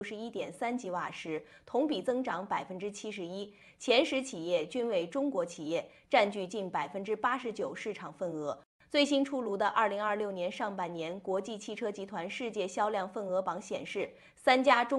61.3吉瓦时，同比增长71%。前10企业均为中国企业，占据近89%市场份额。最新出炉的2026年上半年国际汽车集团世界销量份额榜显示，3家中